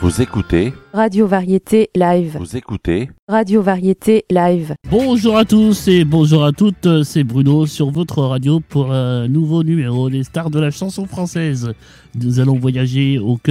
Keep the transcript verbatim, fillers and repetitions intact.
Vous écoutez Radio Variété Live. Vous écoutez Radio Variété Live. Bonjour à tous et bonjour à toutes, c'est Bruno sur votre radio pour un nouveau numéro des stars de la chanson française. Nous allons voyager au cœur